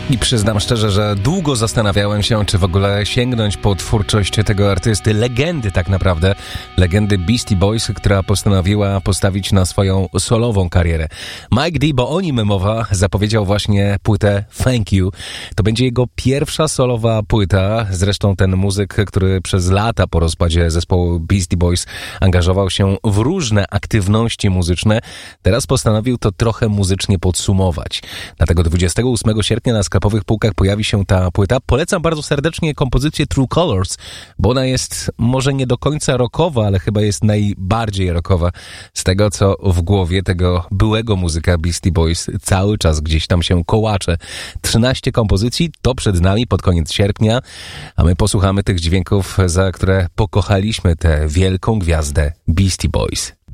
I przyznam szczerze, że długo zastanawiałem się, czy w ogóle sięgnąć po twórczość tego artysty, legendy tak naprawdę, legendy Beastie Boys, która postanowiła postawić na swoją solową karierę. Mike D, bo o nim mowa, zapowiedział właśnie płytę Thank You. To będzie jego pierwsza solowa płyta, zresztą ten muzyk, który przez lata po rozpadzie zespołu Beastie Boys angażował się w różne aktywności muzyczne, teraz postanowił to trochę muzycznie podsumować. Dlatego 28 sierpnia na sklepowych półkach pojawi się ta płyta. Polecam bardzo serdecznie kompozycję True Colors, bo ona jest może nie do końca rockowa, ale chyba jest najbardziej rockowa z tego, co w głowie tego byłego muzyka Beastie Boys cały czas gdzieś tam się kołacze. 13 kompozycji, to przed nami pod koniec sierpnia, a my posłuchamy tych dźwięków, za które pokochaliśmy tę wielką gwiazdę Beastie Boys.